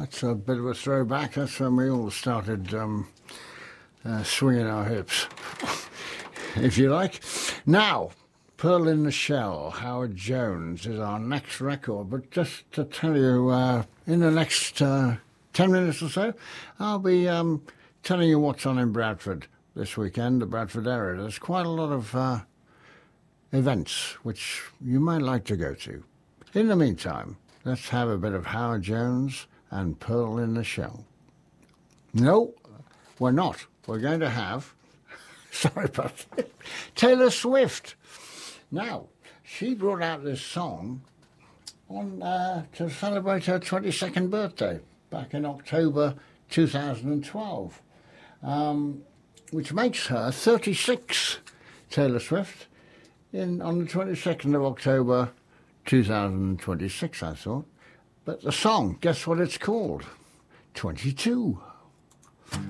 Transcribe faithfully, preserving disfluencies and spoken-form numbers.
That's a bit of a throwback. That's when we all started um, uh, swinging our hips, if you like. Now, Pearl in the Shell, Howard Jones, is our next record. But just to tell you, uh, in the next uh, ten minutes or so, I'll be um, telling you what's on in Bradford this weekend, the Bradford area. There's quite a lot of uh, events which you might like to go to. In the meantime, let's have a bit of Howard Jones and Pearl in the Shell. No, we're not. We're going to have, sorry about that, Taylor Swift. Now, she brought out this song on uh, to celebrate her twenty-second birthday back in October two thousand twelve, um, which makes her thirty-six, Taylor Swift, in on the twenty-second of October two thousand twenty-six, I thought. But the song, guess what it's called? twenty-two.